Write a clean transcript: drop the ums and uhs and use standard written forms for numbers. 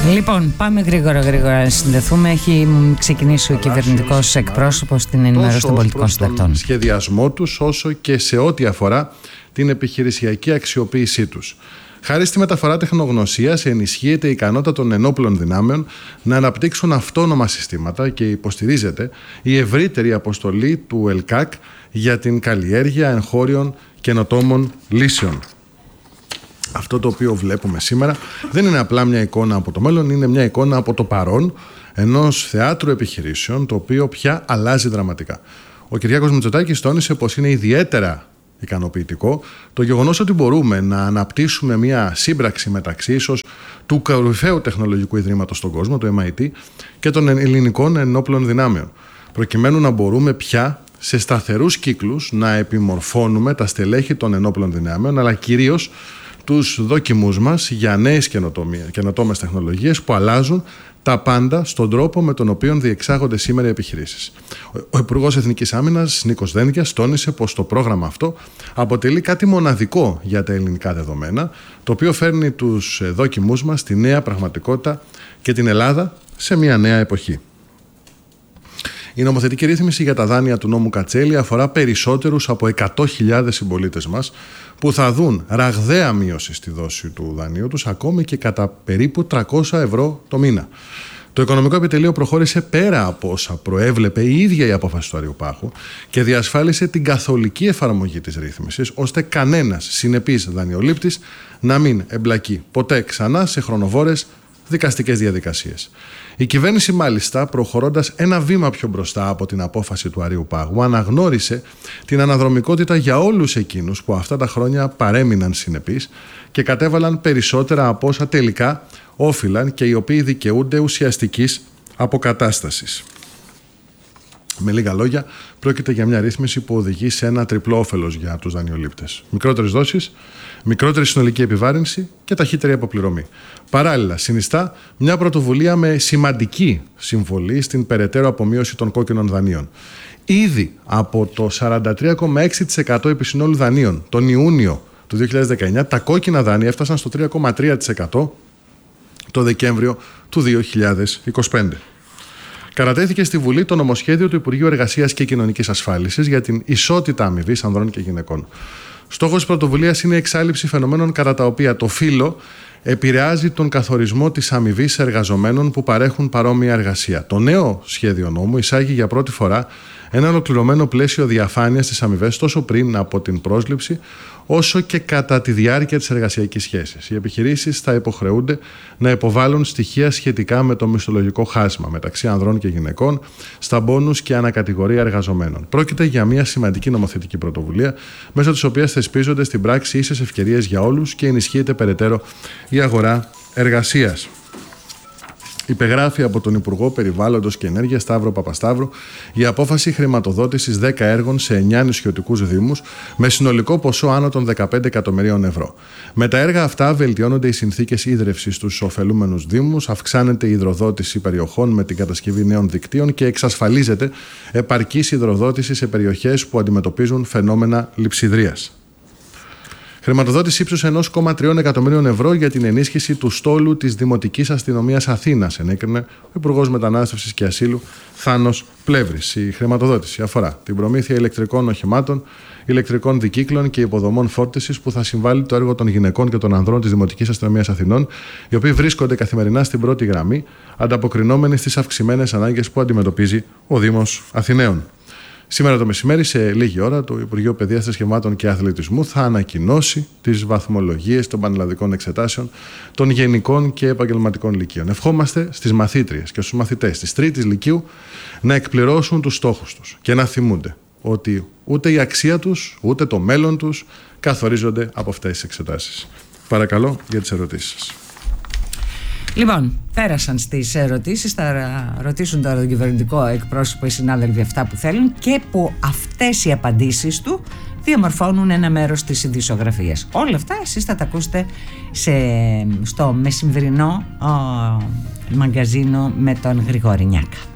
Λοιπόν, πάμε γρήγορα να συνδεθούμε. Έχει ξεκινήσει ο κυβερνητικός εκπρόσωπος στην ενημέρωση των πολιτικών συντακτών. Τον σχεδιασμό τους, όσο και σε ό,τι αφορά την επιχειρησιακή αξιοποίησή τους. Χάρη στη μεταφορά τεχνογνωσίας ενισχύεται η ικανότητα των ενόπλων δυνάμεων να αναπτύξουν αυτόνομα συστήματα και υποστηρίζεται η ευρύτερη αποστολή του ΕΛΚΑΚ για την καλλιέργεια εγχώριων καινοτόμων λύσεων. Αυτό το οποίο βλέπουμε σήμερα δεν είναι απλά μια εικόνα από το μέλλον, είναι μια εικόνα από το παρόν ενός θεάτρου επιχειρήσεων, το οποίο πια αλλάζει δραματικά. Ο Κυριάκος Μητσοτάκης τόνισε πως είναι ιδιαίτερα ικανοποιητικό το γεγονός ότι μπορούμε να αναπτύσσουμε μια σύμπραξη μεταξύ ίσως του κορυφαίου τεχνολογικού ιδρύματος στον κόσμο, το MIT, και των ελληνικών ενόπλων δυνάμεων, προκειμένου να μπορούμε πια σε σταθερούς κύκλους να επιμορφώνουμε τα στελέχη των ενόπλων δυνάμεων, αλλά κυρίως τους δόκιμους μας για νέες καινοτόμες τεχνολογίες που αλλάζουν τα πάντα στον τρόπο με τον οποίο διεξάγονται σήμερα οι επιχειρήσεις. Ο Υπουργός Εθνικής Άμυνας, Νίκος Δένδιας, τόνισε πως το πρόγραμμα αυτό αποτελεί κάτι μοναδικό για τα ελληνικά δεδομένα, το οποίο φέρνει τους δόκιμους μας στη νέα πραγματικότητα και την Ελλάδα σε μια νέα εποχή. Η νομοθετική ρύθμιση για τα δάνεια του νόμου Κατσέλη αφορά περισσότερους από 100.000 συμπολίτες μας που θα δουν ραγδαία μείωση στη δόση του δανείου τους, ακόμη και κατά περίπου 300 ευρώ το μήνα. Το Οικονομικό Επιτελείο προχώρησε πέρα από όσα προέβλεπε η ίδια η απόφαση του Αριουπάγου και διασφάλισε την καθολική εφαρμογή της ρύθμισης, ώστε κανένας συνεπής δανειολήπτης να μην εμπλακεί ποτέ ξανά σε χρονοβόρες δικαστικές διαδικασίες. Η κυβέρνηση, μάλιστα, προχωρώντας ένα βήμα πιο μπροστά από την απόφαση του Αριουπάγου, αναγνώρισε την αναδρομικότητα για όλους εκείνους που αυτά τα χρόνια παρέμειναν συνεπείς και κατέβαλαν περισσότερα από όσα τελικά όφυλαν και οι οποίοι δικαιούνται ουσιαστικής αποκατάστασης. Με λίγα λόγια, πρόκειται για μια ρύθμιση που οδηγεί σε ένα τριπλό όφελος για τους δανειολήπτες. Μικρότερες δόσεις, μικρότερη συνολική επιβάρυνση και ταχύτερη αποπληρωμή. Παράλληλα, συνιστά μια πρωτοβουλία με σημαντική συμβολή στην περαιτέρω απομείωση των κόκκινων δανείων. Ήδη από το 43,6% επισυνόλου δανείων τον Ιούνιο του 2019, τα κόκκινα δάνεια έφτασαν στο 3,3% το Δεκέμβριο του 2025. Κατατέθηκε στη Βουλή το νομοσχέδιο του Υπουργείου Εργασίας και Κοινωνικής Ασφάλισης για την ισότητα αμοιβής ανδρών και γυναικών. Στόχος της πρωτοβουλίας είναι η εξάλειψη φαινομένων κατά τα οποία το φύλο επηρεάζει τον καθορισμό της αμοιβής εργαζομένων που παρέχουν παρόμοια εργασία. Το νέο σχέδιο νόμου εισάγει για πρώτη φορά ένα ολοκληρωμένο πλαίσιο διαφάνειας στις αμοιβές τόσο πριν από την πρόσληψη όσο και κατά τη διάρκεια της εργασιακής σχέσης. Οι επιχειρήσεις θα υποχρεούνται να υποβάλουν στοιχεία σχετικά με το μισθολογικό χάσμα μεταξύ ανδρών και γυναικών στα μπόνους και ανακατηγορία εργαζομένων. Πρόκειται για μια σημαντική νομοθετική πρωτοβουλία, μέσω της οποίας θεσπίζονται στην πράξη ίσες ευκαιρίες για όλους και ενισχύεται περαιτέρω η αγορά εργασίας. Υπεγράφει από τον Υπουργό Περιβάλλοντος και Ενέργειας Σταύρο Παπασταύρου η απόφαση χρηματοδότησης 10 έργων σε 9 νησιωτικούς δήμους με συνολικό ποσό άνω των 15 εκατομμυρίων ευρώ. Με τα έργα αυτά βελτιώνονται οι συνθήκες ίδρευσης στους ωφελούμενους δήμους, αυξάνεται η υδροδότηση περιοχών με την κατασκευή νέων δικτύων και εξασφαλίζεται επαρκής υδροδότηση σε περιοχές που αντιμετωπίζουν φαινόμενα λειψιδρίας. Χρηματοδότηση ύψους 1,3 εκατομμυρίων ευρώ για την ενίσχυση του στόλου της Δημοτικής Αστυνομίας Αθήνας, ενέκρινε ο Υπουργός Μετανάστευσης και Ασύλου Θάνος Πλεύρης. Η χρηματοδότηση αφορά την προμήθεια ηλεκτρικών οχημάτων, ηλεκτρικών δικύκλων και υποδομών φόρτισης που θα συμβάλλει το έργο των γυναικών και των ανδρών της Δημοτικής Αστυνομίας Αθηνών, οι οποίοι βρίσκονται καθημερινά στην πρώτη γραμμή, ανταποκρινόμενοι στις αυξημένες ανάγκες που αντιμετωπίζει ο Δήμος Αθηναίων. Σήμερα το μεσημέρι, σε λίγη ώρα, το Υπουργείο Παιδείας, Θρησκευμάτων και Αθλητισμού θα ανακοινώσει τις βαθμολογίες των πανελλαδικών εξετάσεων των γενικών και επαγγελματικών λυκείων. Ευχόμαστε στις μαθήτριες και στους μαθητές της Τρίτης Λυκείου να εκπληρώσουν τους στόχους τους και να θυμούνται ότι ούτε η αξία τους, ούτε το μέλλον τους καθορίζονται από αυτές τις εξετάσεις. Παρακαλώ για τις ερωτήσεις σας. Λοιπόν, πέρασαν στις ερωτήσεις, θα ρωτήσουν τώρα τον κυβερνητικό εκπρόσωπο οι συνάδελφοι αυτά που θέλουν και που αυτές οι απαντήσεις του διαμορφώνουν ένα μέρος της ειδησιογραφίας. Όλα αυτά εσείς θα τα ακούσετε στο μεσημβρινό μαγκαζίνο με τον Γρηγόρη Νιάκα.